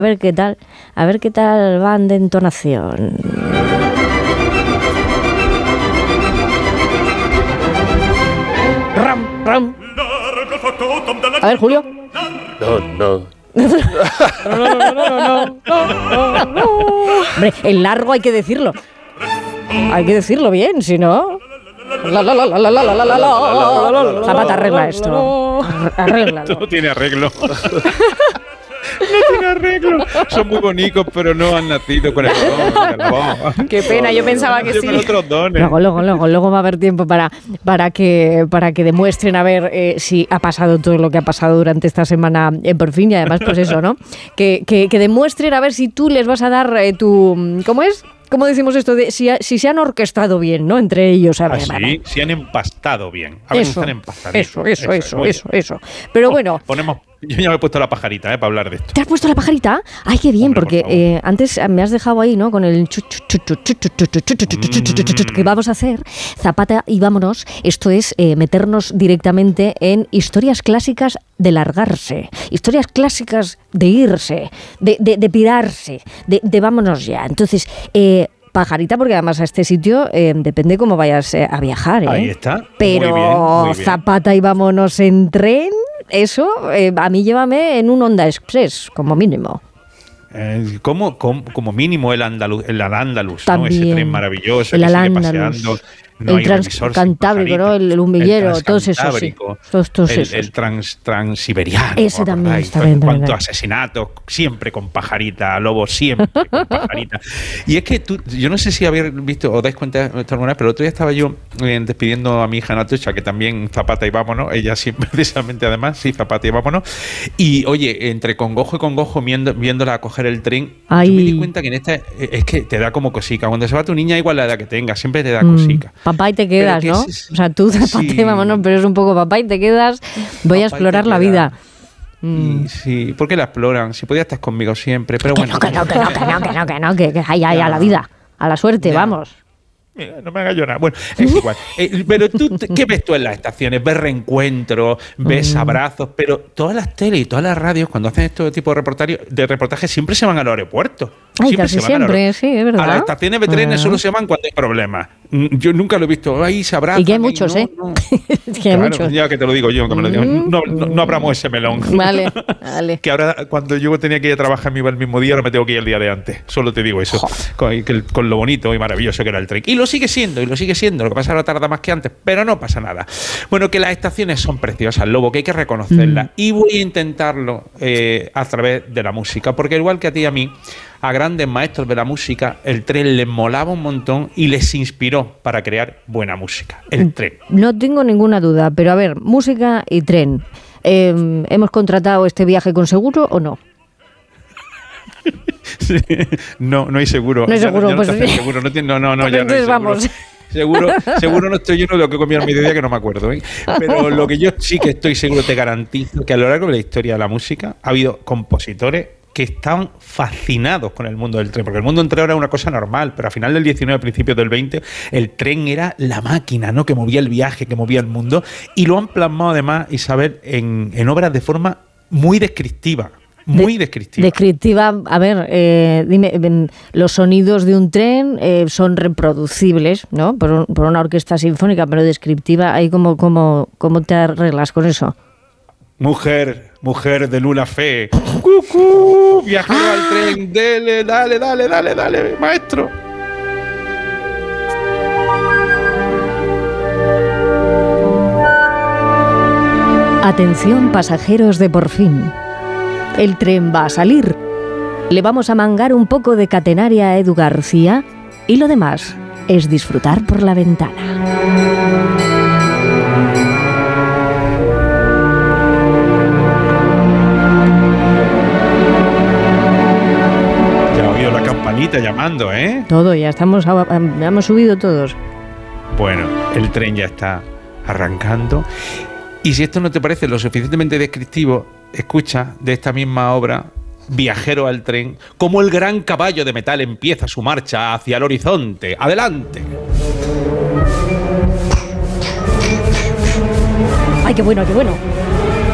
A ver qué tal van de entonación. Ram, ram. A ver, Julio. No. No. Hombre, el largo hay que decirlo. Hay que decirlo bien, si no. Zapata, arregla esto. Arréglalo. No tiene arreglo. No tiene arreglo. Son muy bonitos, pero no han nacido con el don de la voz. Qué pena, yo pensaba que sí. Otros dones. Luego va a haber tiempo para que demuestren a ver si ha pasado todo lo que ha pasado durante esta semana por fin, y además pues eso, ¿no? Que demuestren a ver si tú les vas a dar tu... ¿Cómo es? ¿Cómo decimos esto? Si se han orquestado bien, ¿no? Entre ellos. A ver, sí, si han empastado bien. A ver, están empastaditos. Eso. Pero bueno... Yo ya me he puesto la pajarita, para hablar de esto. ¿Te has puesto la pajarita? Ay, qué bien, porque antes me has dejado ahí, ¿no? Con el que vamos a hacer. Zapata y vámonos. Esto es meternos directamente en historias clásicas de largarse, historias clásicas de irse, de pirarse, de vámonos ya. Entonces, pajarita, porque además a este sitio depende cómo vayas a viajar, ¿eh? Ahí está. Pero muy bien. Zapata y vámonos en tren, eso, a mí llévame en un Honda Express, como mínimo. Como mínimo el Andaluz, ¿no? Ese tren maravilloso el que sigue Al-Ándalus. paseando. No el transcantábrico, ¿no? El humillero, todos esos, sí. Todos esos. El transiberiano. Ese también está bien. En cuanto a asesinatos, siempre con pajarita, lobo, siempre con pajarita. Y es que yo no sé si habéis visto o dais cuenta de esto alguna vez, pero el otro día estaba yo despidiendo a mi hija Natucha, que también Zapata y vámonos, ella sí, precisamente además, sí, Zapata y vámonos. Y oye, entre congojo y congojo, viéndola coger el tren, yo me di cuenta que en esta es que te da como cosica. Cuando se va tu niña, igual la edad que tenga, siempre te da cosica. Papá y te quedas, ¿no? O sea, tú Zapata, vámonos, pero es un poco papá y te quedas, voy a explorar la vida. Sí, ¿por qué la exploran? Si podías estar conmigo siempre, pero bueno. Que ay, a la vida, a la suerte, vamos. Mira, no me hagas llorar. Bueno, es igual. Pero tú, ¿qué ves tú en las estaciones? Ves reencuentros, ves abrazos, pero todas las teles y todas las radios, cuando hacen este tipo de reportajes, siempre se van al aeropuerto. Ay, casi siempre, sí, es verdad. A las estaciones de trenes solo se van cuando hay problemas. Yo nunca lo he visto. Ahí se abrazan. Y que hay muchos, ¿eh? Que hay muchos. Ya que te lo digo yo, que me lo digo. No abramos ese melón. Vale. Que ahora, cuando yo tenía que ir a trabajar, me iba el mismo día, ahora me tengo que ir el día de antes. Solo te digo eso. Con lo bonito y maravilloso que era el tren. Y lo sigue siendo. Lo que pasa es que ahora tarda más que antes, pero no pasa nada. Bueno, que las estaciones son preciosas, Lobo, que hay que reconocerlas. Y voy a intentarlo a través de la música, porque igual que a ti y a mí, a grandes maestros de la música, el tren les molaba un montón y les inspiró para crear buena música. El tren. No tengo ninguna duda, pero a ver, música y tren. ¿Hemos contratado este viaje con seguro o no? Sí, no hay seguro. No hay seguro, ya pues no sí. Seguro. No, pues ya entonces no hay vamos. Seguro no estoy lleno de lo que comí al mediodía, que no me acuerdo, ¿eh? Pero lo que yo sí que estoy seguro, te garantizo, que a lo largo de la historia de la música ha habido compositores que estaban fascinados con el mundo del tren, porque el mundo del tren era una cosa normal, pero a final del 19, principios del 20, el tren era la máquina, ¿no?, que movía el viaje, que movía el mundo, y lo han plasmado además, Isabel, en obras de forma muy descriptiva. Muy descriptiva. Descriptiva, a ver, dime, los sonidos de un tren son reproducibles, ¿no?, por una orquesta sinfónica, pero descriptiva, ¿ahí cómo te arreglas con eso? Mujer de Luna Fe. ¡Cucú! Viajero al tren. Dale, maestro. Atención, pasajeros de Por Fin. El tren va a salir. Le vamos a mangar un poco de catenaria a Edu García y lo demás es disfrutar por la ventana. Llamando, ¿eh? Todo, ya hemos subido todos. Bueno, el tren ya está arrancando. Y si esto no te parece lo suficientemente descriptivo, escucha de esta misma obra, Viajero al tren, cómo el gran caballo de metal empieza su marcha hacia el horizonte. ¡Adelante! ¡Ay, qué bueno, qué bueno!